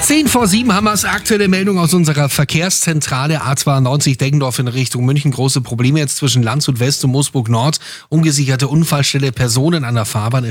10:10 haben wir es. Aktuelle Meldung aus unserer Verkehrszentrale A92 Deggendorf in Richtung München. Große Probleme jetzt zwischen Landshut West und Moosburg Nord. Ungesicherte Unfallstelle, Personen an der Fahrbahn.